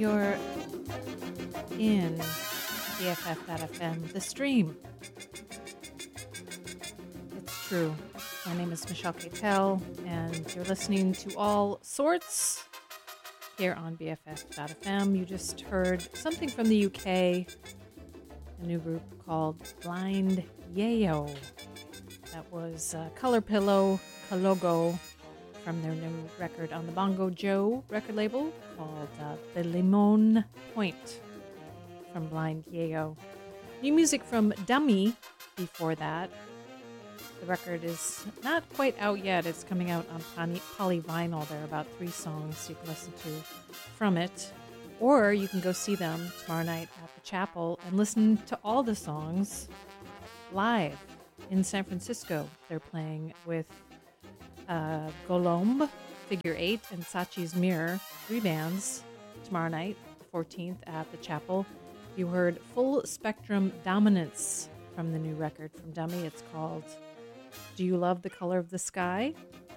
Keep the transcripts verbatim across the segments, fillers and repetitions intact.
You're in B F F dot F M, the stream. It's true. My name is Michelle Catel, and you're listening to All Sorts here on B F F dot F M. You just heard something from the U K, a new group called Blind Yayo. That was uh, Color Pillow, Kalogo, from their new record on the Bongo Joe record label called uh, The Limon Point from Blind Yayo. New music from Dummy before that. The record is not quite out yet. It's coming out on poly- polyvinyl. There are about three songs you can listen to from it. Or you can go see them tomorrow night at the Chapel and listen to all the songs live in San Francisco. They're playing with uh, Golomb, Figure Eight, and Sachi's Mirror, three bands, tomorrow night, the fourteenth, at the Chapel. You heard Full Spectrum Dominance from the new record from Dummy. It's called Do You Love the Color of the Sky?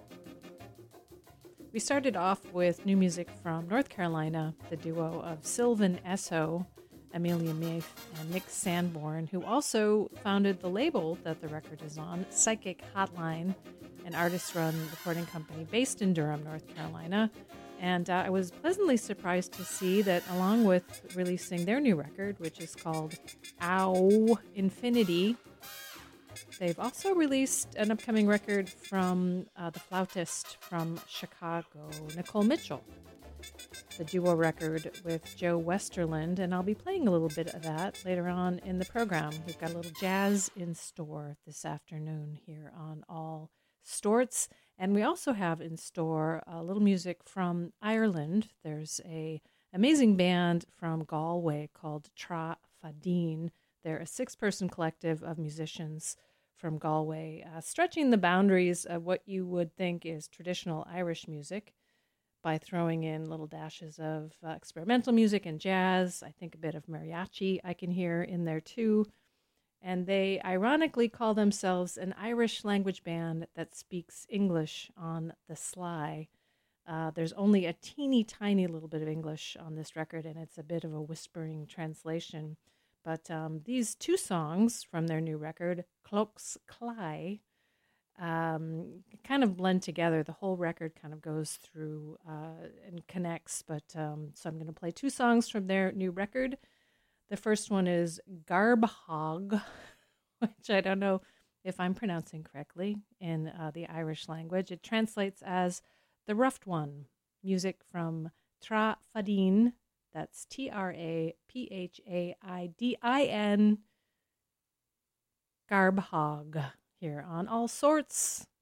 We started off with new music from North Carolina, the duo of Sylvan Esso, Amelia Meath, and Nick Sanborn, who also founded the label that the record is on, Psychic Hotline, an artist-run recording company based in Durham, North Carolina. And uh, I was pleasantly surprised to see that along with releasing their new record, which is called Ow Infinity, they've also released an upcoming record from uh, the flautist from Chicago, Nicole Mitchell. The duo record with Joe Westerland, and I'll be playing a little bit of that later on in the program. We've got a little jazz in store this afternoon here on All Sorts, and we also have in store a little music from Ireland. There's a amazing band from Galway called Tra Fadine. They're a six-person collective of musicians from Galway, uh, stretching the boundaries of what you would think is traditional Irish music by throwing in little dashes of uh, experimental music and jazz. I think a bit of mariachi I can hear in there too. And they ironically call themselves an Irish language band that speaks English on the sly. Uh, there's only a teeny tiny little bit of English on this record, and it's a bit of a whispering translation. But um, these two songs from their new record, Cloaks Cly, um, kind of blend together. The whole record kind of goes through uh, and connects. But um, so I'm going to play two songs from their new record. The first one is Garbhog, which I don't know if I'm pronouncing correctly in uh, the Irish language. It translates as The Roughed One. Music from Tra Fadine. That's T R A P H A I D I N. Garbhog. Here on All Sorts.